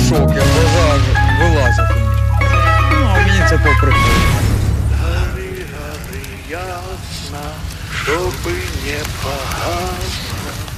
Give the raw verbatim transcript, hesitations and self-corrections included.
шок, я глаза вилазять. Ну, а мені це по приколу. Гори, гори, ясна, щоби не погасла.